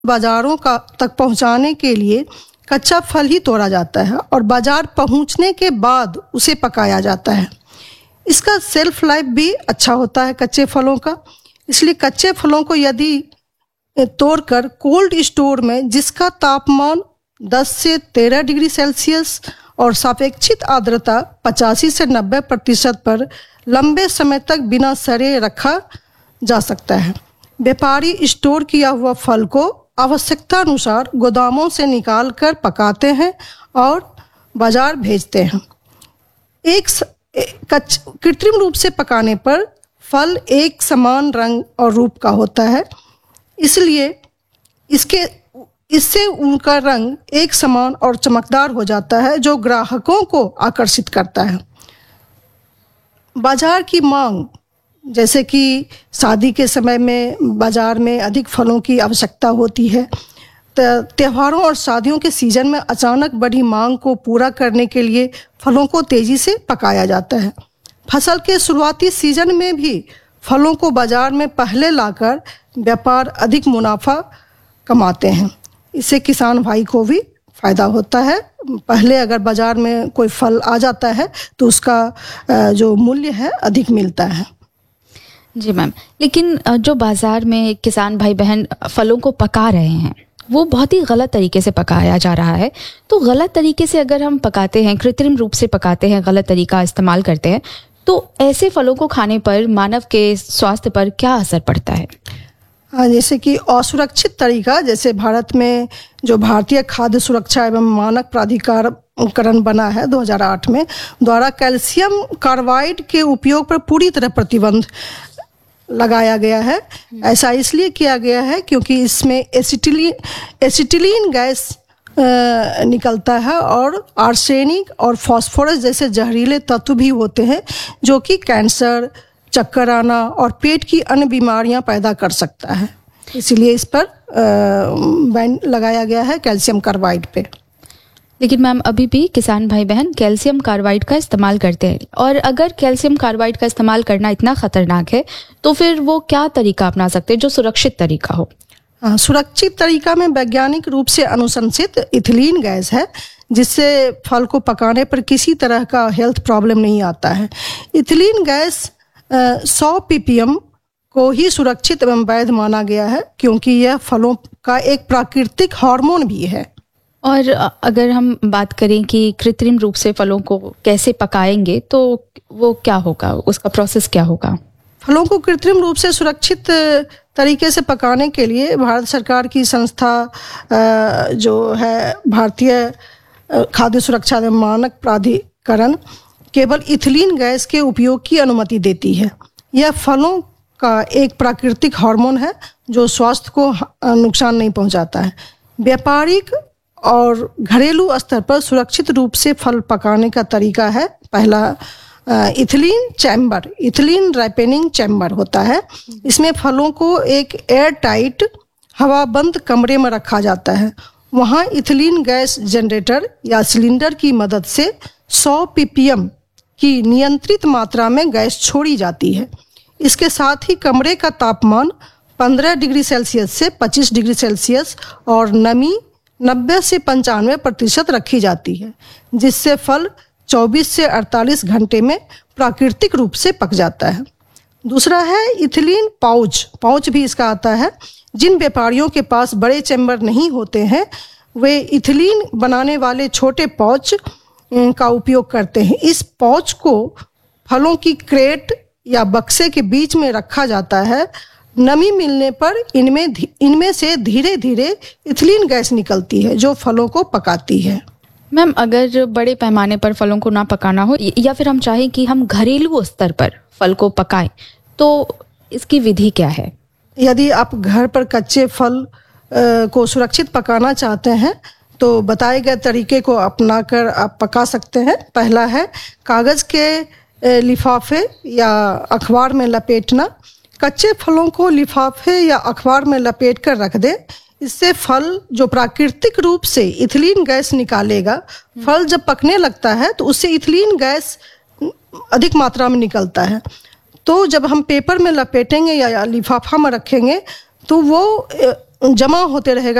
बाजारों का तक पहुंचाने के लिए कच्चा फल ही तोड़ा जाता है और बाजार पहुंचने के बाद उसे पकाया जाता है। इसका सेल्फ लाइफ भी अच्छा होता है कच्चे फलों का। इसलिए कच्चे फलों को यदि तोड़कर कोल्ड स्टोर में, जिसका तापमान 10 से 13 डिग्री सेल्सियस और सापेक्षित आर्द्रता 85 से 90% पर लंबे समय तक बिना सड़े रखा जा सकता है। व्यापारी स्टोर किया हुआ फल को आवश्यकता अनुसार गोदामों से निकाल कर पकाते हैं और बाजार भेजते हैं। कृत्रिम रूप से पकाने पर फल एक समान रंग और रूप का होता है, इसलिए इससे उनका रंग एक समान और चमकदार हो जाता है, जो ग्राहकों को आकर्षित करता है। बाजार की मांग, जैसे कि शादी के समय में बाजार में अधिक फलों की आवश्यकता होती है, त्योहारों और शादियों के सीजन में अचानक बढ़ी मांग को पूरा करने के लिए फलों को तेजी से पकाया जाता है। फसल के शुरुआती सीजन में भी फलों को बाजार में पहले लाकर व्यापार अधिक मुनाफा कमाते हैं। इससे किसान भाई को भी फायदा होता है। पहले अगर बाजार में कोई फल आ जाता है तो उसका जो मूल्य है अधिक मिलता है। जी मैम, लेकिन जो बाजार में किसान भाई बहन फलों को पका रहे हैं वो बहुत ही गलत तरीके से पकाया जा रहा है। तो गलत तरीके से अगर हम पकाते हैं, कृत्रिम रूप से पकाते हैं, गलत तरीका इस्तेमाल करते हैं, तो ऐसे फलों को खाने पर मानव के स्वास्थ्य पर क्या असर पड़ता है? जैसे कि असुरक्षित तरीका, जैसे भारत में जो भारतीय खाद्य सुरक्षा एवं मानक प्राधिकरण बना है 2008 में, द्वारा कैल्शियम कार्बाइड के उपयोग पर पूरी तरह प्रतिबंध लगाया गया है। ऐसा इसलिए किया गया है क्योंकि इसमें एसिटिलीन गैस निकलता है और आर्सेनिक और फास्फोरस जैसे जहरीले तत्व भी होते हैं, जो कि कैंसर, चक्कर आना और पेट की अन्य बीमारियां पैदा कर सकता है। इसलिए इस पर बैन लगाया गया है कैल्शियम कार्बाइड पे। लेकिन मैम, अभी भी किसान भाई बहन कैल्शियम कार्बाइड का इस्तेमाल करते हैं, और अगर कैल्शियम कार्बाइड का इस्तेमाल करना इतना खतरनाक है तो फिर वो क्या तरीका अपना सकते हैं जो सुरक्षित तरीका हो? सुरक्षित तरीका में वैज्ञानिक रूप से अनुशंसित इथिलीन गैस है, जिससे फल को पकाने पर किसी तरह का हेल्थ प्रॉब्लम नहीं आता है। इथिलीन गैस 100 ppm को ही सुरक्षित एवं वैध माना गया है, क्योंकि यह फलों का एक प्राकृतिक हार्मोन भी है। और अगर हम बात करें कि कृत्रिम रूप से फलों को कैसे पकाएंगे तो वो क्या होगा, उसका प्रोसेस क्या होगा? फलों को कृत्रिम रूप से सुरक्षित तरीके से पकाने के लिए भारत सरकार की संस्था जो है भारतीय खाद्य सुरक्षा एवं मानक प्राधिकरण केवल इथिलीन गैस के उपयोग की अनुमति देती है। यह फलों का एक प्राकृतिक हार्मोन है जो स्वास्थ्य को नुकसान नहीं पहुंचाता है। व्यापारिक और घरेलू स्तर पर सुरक्षित रूप से फल पकाने का तरीका है, पहला इथिलीन रैपेनिंग चैम्बर होता है। इसमें फलों को एक एयर टाइट हवाबंद कमरे में रखा जाता है। वहाँ इथिलीन गैस जनरेटर या सिलेंडर की मदद से 100 ppm की नियंत्रित मात्रा में गैस छोड़ी जाती है। इसके साथ ही कमरे का तापमान 15 डिग्री सेल्सियस से 25 डिग्री सेल्सियस और नमी 90 से 95% रखी जाती है, जिससे फल 24 से 48 घंटे में प्राकृतिक रूप से पक जाता है। दूसरा है इथिलीन पाउच भी इसका आता है। जिन व्यापारियों के पास बड़े चैम्बर नहीं होते हैं, वे इथिलीन बनाने वाले छोटे पाउच का उपयोग करते हैं। इस पाउच को फलों की क्रेट या बक्से के बीच में रखा जाता है। नमी मिलने पर इनमें से धीरे धीरे इथिलीन गैस निकलती है जो फलों को पकाती है। मैम, अगर बड़े पैमाने पर फलों को ना पकाना हो या फिर हम चाहें कि हम घरेलू स्तर पर फल को पकाएं, तो इसकी विधि क्या है? यदि आप घर पर कच्चे फल को सुरक्षित पकाना चाहते हैं तो बताए गए तरीके को अपनाकर आप पका सकते हैं। पहला है कागज के लिफाफे या अखबार में लपेटना। कच्चे फलों को लिफाफे या अखबार में लपेट कर रख दें। इससे फल जो प्राकृतिक रूप से इथिलीन गैस निकालेगा, फल जब पकने लगता है तो उससे इथिलीन गैस अधिक मात्रा में निकलता है। तो जब हम पेपर में लपेटेंगे या लिफाफा में रखेंगे तो वो जमा होते रहेगा